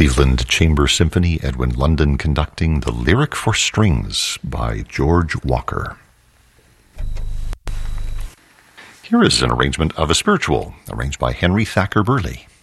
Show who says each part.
Speaker 1: Cleveland Chamber Symphony, Edwin London conducting the Lyric for Strings by George Walker. Here is an arrangement of a spiritual, arranged by Henry Thacker Burley.